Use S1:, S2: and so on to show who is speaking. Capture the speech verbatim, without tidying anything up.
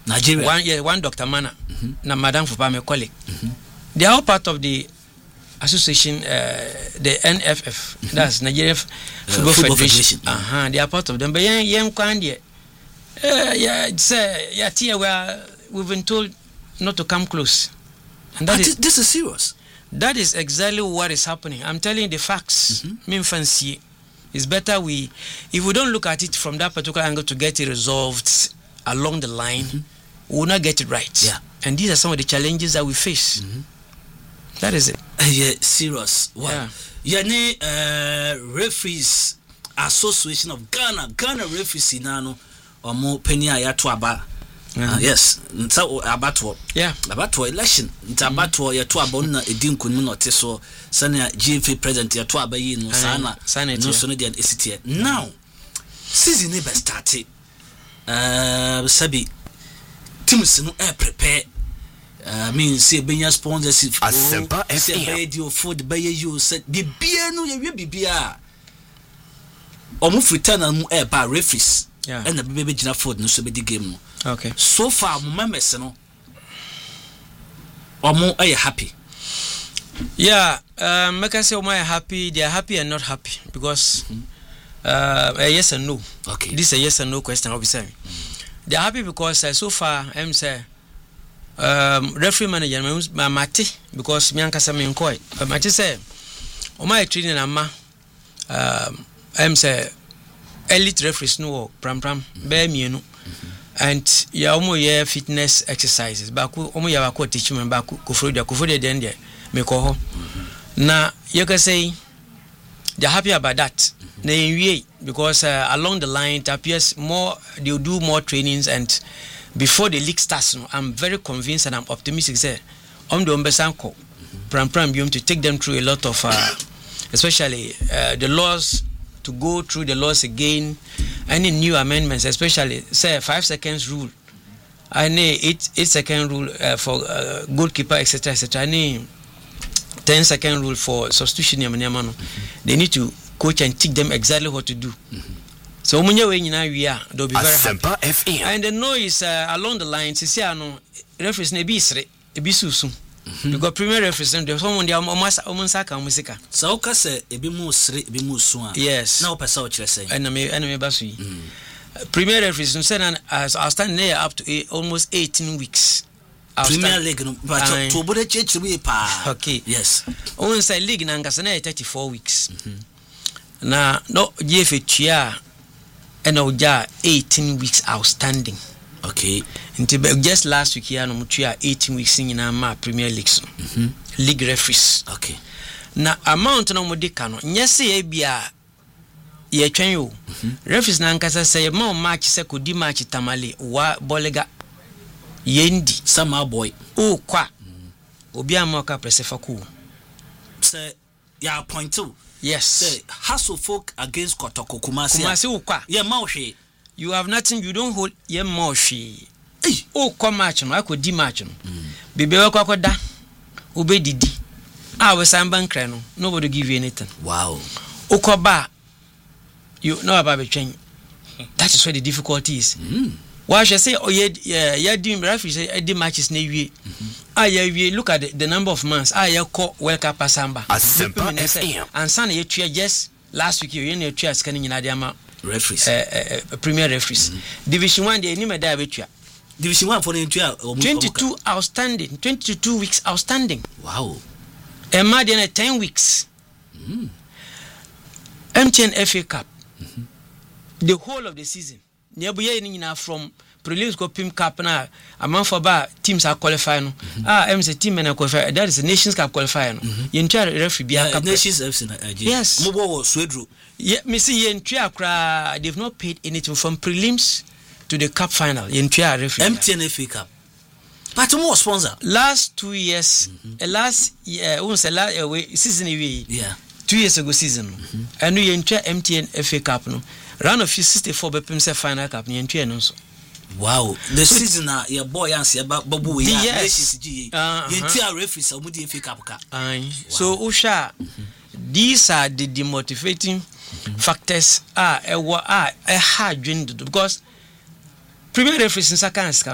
S1: Nigeria.
S2: One yeah, one Doctor Mana,
S1: mm-hmm.
S2: na Madam Fupa, my colleague.
S1: Mm-hmm.
S2: They are all part of the association, uh, the N F F. Mm-hmm. That's Nigeria F-
S1: uh,
S2: Football,
S1: Football
S2: Federation.
S1: Federation. Uh
S2: huh. They are part of them. But yeah, yeah, yeah, yeah, it's uh, yeah, tia, we are, we've been told not to come close.
S1: And that is, this is serious.
S2: That is exactly what is happening. I'm telling you the facts. Me fancy. It's better we, if we don't look at it from that particular angle to get it resolved along the line, mm-hmm. we will not get it right.
S1: Yeah.
S2: And these are some of the challenges that we face. Mm-hmm. That is it.
S1: Uh, yeah, serious. Wow. Yeah. Yeah, uh, Referees Association of Ghana, Ghana Referees Nano, or more penny ayato aba. Uh, yes, nta abatwo.
S2: Yeah,
S1: abatwo election. Nta abatwo yato abonna edin kunu no teso sane G F A president yato abayi no sana no so no dia esitie. Now, season ne be start. Uh sabi teams no e prepare. I mean say benya sponsorship for
S3: Asempa F M
S1: radio food by you said bibia no ye bibia. Omo fritana mu e ba referees.
S2: Yeah.
S1: And the baby Gina Ford no so be the game no.
S2: Okay. So
S1: far, members no, or more are you happy?
S2: Yeah, um, I can say, "Am I happy?" They are happy and not happy because mm-hmm. uh, a yes and no.
S1: Okay.
S2: This is a yes and no question. Obviously, mm-hmm. they are happy because uh, so far I'm say um, referee manager my mate because me anka say me nkoi. But mate say, "Am I training ama?" Um, I'm say elite referees no pram pram be mienu. And ya omo ye fitness exercises baku omo ya baku teach me baku kufrodia kufrodia den there me ko ho na you can say they're happy about that mm-hmm. na enwie because uh, along the line it appears more they'll do more trainings and before the league starts no, I'm very convinced and I'm optimistic say om do mbesanko pram pram biom to take them through a lot of uh, especially uh, the laws to go through the laws again, any new amendments, especially say five seconds rule, any eight eight second rule uh, for uh, goalkeeper, et cetera, et cetera. Any ten second rule for substitution. Mm-hmm. They need to coach and teach them exactly what to do. Mm-hmm. So when you we are, they'll be very happy. F M. And the noise uh, along the lines is here no reference ne bisre e bisusu. Because premier reference there someone there almost almost aka musika.
S1: So ka say ebi mu sre ebi mu su a.
S2: Yes.
S1: Na opesa o kire say.
S2: And me and me basu yi. Premier reference say na as I stand there up to eight, almost eighteen weeks.
S1: Premier League no but to bode chechiri we pa.
S2: Okay.
S1: Yes.
S2: On say league na ngasa na thirty-four weeks. Mm-hmm. Na no G F A tua and oja eighteen weeks outstanding.
S1: Okay.
S2: Until just last week here no mutua eighteen weeks in na Premier League so. Mm-hmm. League referees.
S1: Okay.
S2: Na amount no mo de ka no nyese e bia ye twen yo. Referees na nkasa say ma match se ko di match tamale wa bolega yendi
S1: sama boy.
S2: O kwa. Obi amoka presefa ku.
S1: Say ya point two.
S2: Yes.
S1: Say hustle folk against Kotoko Kumasi.
S2: Kumasi ukwa.
S1: Yeah, maushi.
S2: You have nothing, you don't hold ye moshi. Eh, oh, come match no, I could di match no. Bibe wa kwa da. Ube didi. Ah, we samban kra no. Nobody give you anything.
S1: Wow.
S2: Okoba. You know about the change. That is where the difficulty is.
S1: Mm.
S2: Why should I say oh yeah yeah yeah dim referee say the matches na wie. Ah yeah we look at the, the number of months. Ah yeah call World Cup Asamba.
S3: Asempa F M.
S2: And san ye twa just last week you na twa scan nyina de ama
S1: referees.
S2: Uh, uh, premier referees. Mm-hmm. Division one the anima da betwa.
S1: Division one for the twa
S2: twenty-two outstanding, twenty-two weeks outstanding.
S1: Wow.
S2: And more than ten weeks.
S1: Mm.
S2: M T N F A Cup. Mm-hmm. The whole of the season. Nebuye ni na from prelims go Pim Cup na among for ba teams are qualifying. Mm-hmm. Ah, M C team na qualify. That is the Nations Cup qualifying. Mm-hmm. Yentua referee be
S1: a Nations F C na.
S2: Yes.
S1: Mobo was Swedru. Yeah,
S2: me see Yentua kra they've not paid anything from prelims to the cup final. Yentua referee.
S1: M T N F A Cup. But more sponsor.
S2: Last two years, mm-hmm. uh, last year, uh, once last uh, season away.
S1: Yeah.
S2: Two years ago season. Mm-hmm. And we enter M T N F A Cup no. Round of sixty-four be pim say final cup ni enter no so.
S1: Wow. The so season na your boy answer babu we
S2: ya
S1: Nations G. Yentia referees o mudi F A Cup ka.
S2: Aye. So usha mm-hmm. these are the demotivating mm-hmm. factors ah e wa ah e hard because premier referees in Sakanska